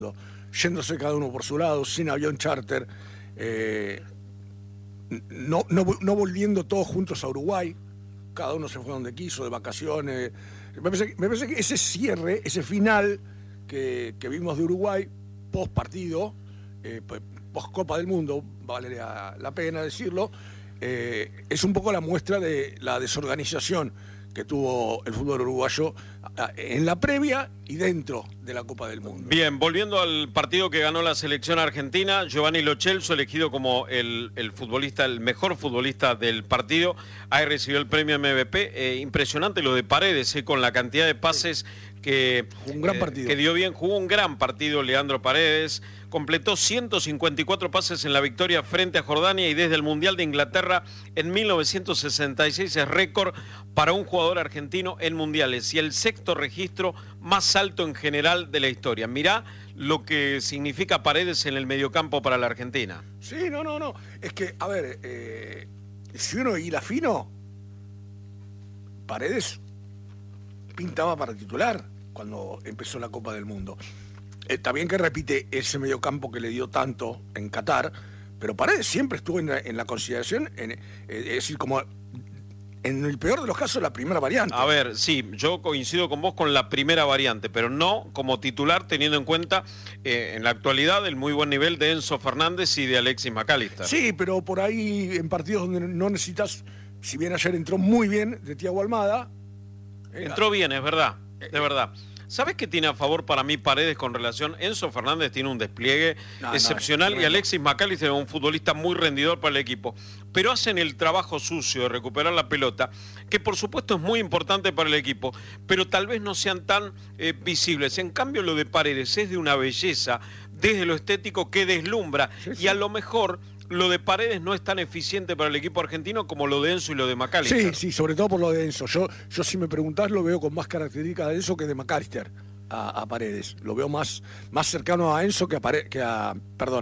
yéndose cada uno por su lado, sin avión charter, no volviendo todos juntos a Uruguay, cada uno se fue donde quiso, de vacaciones. Me parece que ese cierre, ese final que vimos de Uruguay, post partido, post Copa del Mundo, vale la pena decirlo, es un poco la muestra de la desorganización que tuvo el fútbol uruguayo en la previa y dentro de la Copa del Mundo. Bien, volviendo al partido que ganó la selección argentina, Giovanni Lo Celso, elegido como el futbolista, el mejor futbolista del partido, ahí recibió el premio MVP. Impresionante lo de Paredes, con la cantidad de pases que, un gran partido. Que dio bien. Jugó un gran partido Leandro Paredes, completó 154 pases en la victoria frente a Jordania, y desde el Mundial de Inglaterra en 1966 es récord para un jugador argentino en mundiales y el sexto registro más alto en general de la historia. Mirá lo que significa Paredes en el mediocampo para la Argentina. Sí, no. Es que, a ver, si uno hila fino, Paredes pintaba para titular cuando empezó la Copa del Mundo. Está bien que repite ese mediocampo que le dio tanto en Qatar, pero Paredes siempre estuvo en la consideración, es decir, como en el peor de los casos, la primera variante. A ver, sí, yo coincido con vos con la primera variante, pero no como titular, teniendo en cuenta en la actualidad el muy buen nivel de Enzo Fernández y de Alexis McAllister. Sí, pero por ahí en partidos donde no necesitas, si bien ayer entró muy bien de Thiago Almada. Entró bien, es verdad, de verdad. ¿Sabes qué tiene a favor para mí Paredes con relación? Enzo Fernández tiene un despliegue excepcional y Alexis McAllister es un futbolista muy rendidor para el equipo. Pero hacen el trabajo sucio de recuperar la pelota, que por supuesto es muy importante para el equipo, pero tal vez no sean tan visibles. En cambio, lo de Paredes es de una belleza, desde lo estético, que deslumbra. Sí. Y a lo mejor lo de Paredes no es tan eficiente para el equipo argentino como lo de Enzo y lo de McAllister. Sí, sobre todo por lo de Enzo. Yo si me preguntás, lo veo con más características de Enzo que de McAllister a Paredes. Lo veo más cercano a Enzo que a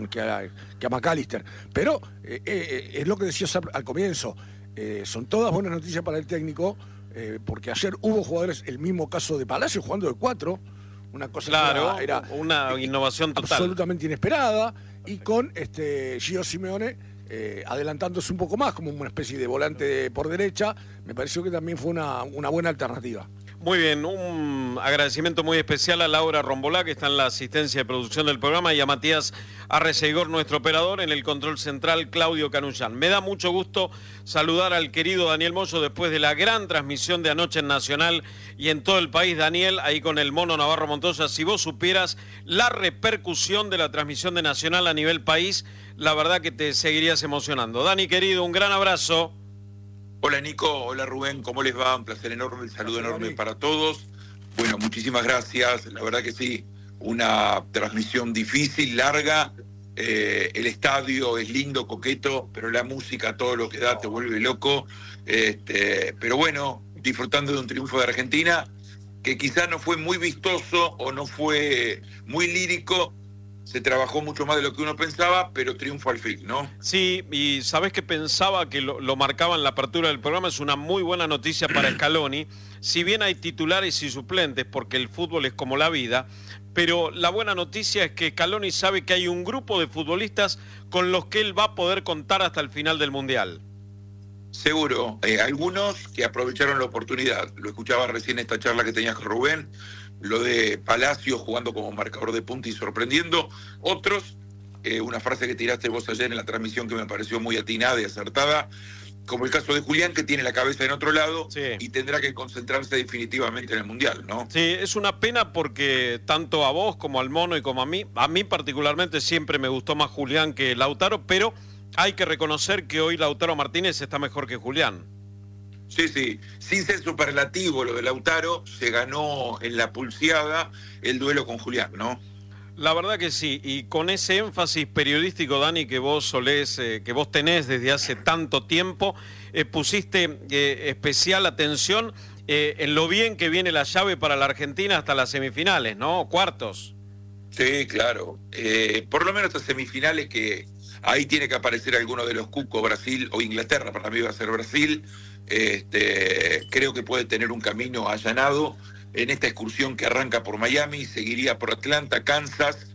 McAllister. Pero es lo que decías al comienzo. Son todas buenas noticias para el técnico, porque ayer hubo jugadores, el mismo caso de Palacio, jugando de 4. Una cosa, claro, era una innovación total, absolutamente inesperada, y con Gio Simeone adelantándose un poco más como una especie de volante por derecha. Me pareció que también fue una buena alternativa. Muy bien, un agradecimiento muy especial a Laura Rombolá, que está en la asistencia de producción del programa, y a Matías Arreceigor, nuestro operador, en el control central, Claudio Canullán. Me da mucho gusto saludar al querido Daniel Moyo después de la gran transmisión de anoche en Nacional y en todo el país. Daniel, ahí con el Mono Navarro Montoya, si vos supieras la repercusión de la transmisión de Nacional a nivel país, la verdad que te seguirías emocionando. Dani, querido, un gran abrazo. Hola Nico, hola Rubén, ¿cómo les va? Un placer enorme, un saludo enorme para todos. Bueno, muchísimas gracias, la verdad que sí, una transmisión difícil, larga, el estadio es lindo, coqueto, pero la música, todo lo que da, te vuelve loco, pero bueno, disfrutando de un triunfo de Argentina, que quizás no fue muy vistoso o no fue muy lírico. Se trabajó mucho más de lo que uno pensaba, pero triunfo al fin, ¿no? Sí, y sabés que pensaba que lo marcaba en la apertura del programa, es una muy buena noticia para Scaloni. Si bien hay titulares y suplentes, porque el fútbol es como la vida, pero la buena noticia es que Scaloni sabe que hay un grupo de futbolistas con los que él va a poder contar hasta el final del Mundial. Seguro, algunos que aprovecharon la oportunidad. Lo escuchaba recién esta charla que tenías con Rubén, lo de Palacio jugando como marcador de punta y sorprendiendo. Otros, una frase que tiraste vos ayer en la transmisión que me pareció muy atinada y acertada, como el caso de Julián, que tiene la cabeza en otro lado, sí, y tendrá que concentrarse definitivamente en el Mundial, ¿no? Sí, es una pena porque tanto a vos como al Mono y como a mí particularmente siempre me gustó más Julián que Lautaro, pero hay que reconocer que hoy Lautaro Martínez está mejor que Julián. Sí, sin ser superlativo lo de Lautaro, se ganó en la pulseada el duelo con Julián, ¿no? La verdad que sí, y con ese énfasis periodístico, Dani, que vos tenés desde hace tanto tiempo, pusiste especial atención en lo bien que viene la llave para la Argentina hasta las semifinales, ¿no? Cuartos. Sí, claro, por lo menos hasta semifinales, que ahí tiene que aparecer alguno de los cucos, Brasil o Inglaterra. Para mí va a ser Brasil. Creo que puede tener un camino allanado en esta excursión que arranca por Miami, seguiría por Atlanta, Kansas,